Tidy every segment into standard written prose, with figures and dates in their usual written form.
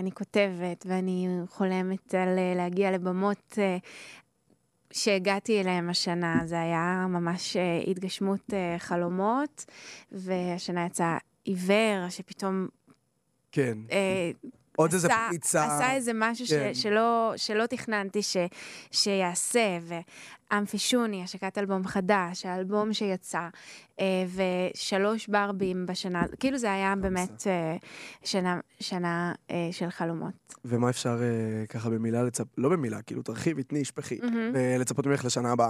ואני כותבת, ואני חולמת על להגיע לבמות שהגעתי אליהם השנה. זה היה ממש התגשמות חלומות, והשנה יצא עיוור, שפתאום כן. עוד איזה פריצה. עשה איזה משהו כן. שלא תכננתי שיעשה, ואמפי שוני, השקת אלבום חדש, האלבום שיצא, ו3 ברבים בשנה, כאילו זה היה באמת שנה של חלומות. ומה אפשר ככה במילה, לא במילה, כאילו תרחיבי, תני, שפחי, ולצפות ממך לשנה הבאה?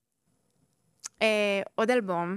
עוד אלבום.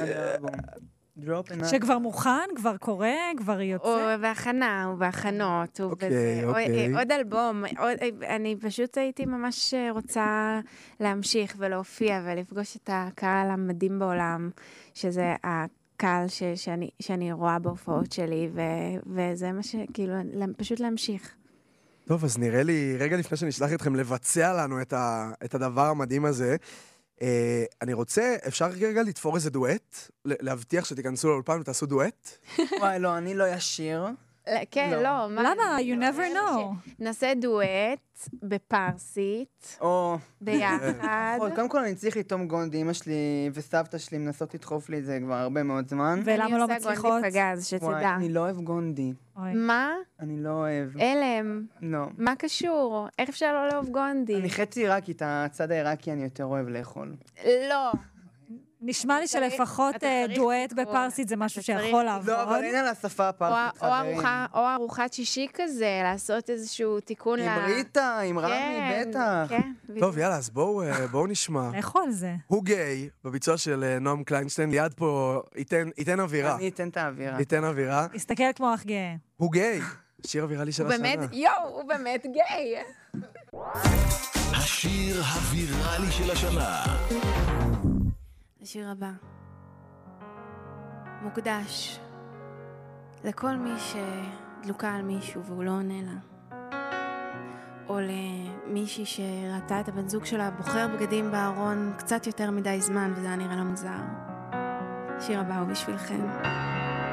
שכבר מוכן, כבר קורה, כבר יוצא. הוא בהכנה, הוא בהכנות, הוא בזה. עוד אלבום, אני פשוט הייתי ממש רוצה להמשיך ולהופיע ולפגוש את הקהל המדהים בעולם, שזה הקהל שאני רואה בהופעות שלי, וזה מה שכאילו, פשוט להמשיך. טוב, אז נראה לי, רגע לפני שנשלח אתכם לבצע לנו את הדבר המדהים הזה, אני רוצה, אפשר רגע לתפור איזה דואט? להבטיח שתיכנסו לאולפן ותעשו דואט? וואי, לא, אני לא ישיר. כן, לא. למה? You never know. נעשה דואט בפרסית, או... ביחד. קודם כל אני צריך לטום גונדי, אמא שלי וסבתא שלי מנסות לדחוף לי את זה כבר הרבה מאוד זמן. ולמה לא אני מצליחות? עושה גונדי פגז, שתדע. וואי, אני לא אוהב גונדי. מה? אני לא אוהב. אלם. לא. מה קשור? איך אפשר לא לאהוב גונדי? אני חצי עיראקי, את הצד העיראקי אני יותר אוהב לאכול. לא. נשמע לי שלפחות דואט בפרסית זה משהו שיכול לעבוד. לא, אבל אין על השפה הפרסית, חברים. או ארוחת שישי כזה, לעשות איזשהו תיקון עם ריטה, עם רמי, בטח. כן. טוב, יאללה, אז בואו נשמע. לאכול זה. הוא גיי, בביצוע של נועם קליינשטיין, ליד פה ייתן אווירה. אני אתן את האווירה. ייתן אווירה. הסתכל כמו אח גאה. הוא גיי. שיר אווירלי של השנה. הוא באמת גיי. השיר הוויראלי של השנה. השיר הבא מוקדש לכל מי שדלוקה על מישהו והוא לא עונה לה, או למישהי שראתה את הבן זוג שלה בוחר בגדים בארון קצת יותר מדי זמן וזה היה נראה לה מוזר. השיר הבא הוא בשבילכם.